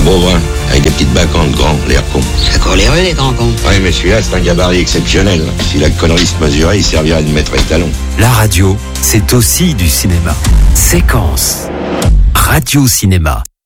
beau brun, avec des petites bacantes grands, l'air con. Ça court les rues, les grands cons. Oui, mais celui-là, c'est un gabarit exceptionnel. Si la connerie se mesurait, il servirait de maître étalon. La radio, c'est aussi du cinéma. Séquence. Radio Cinéma.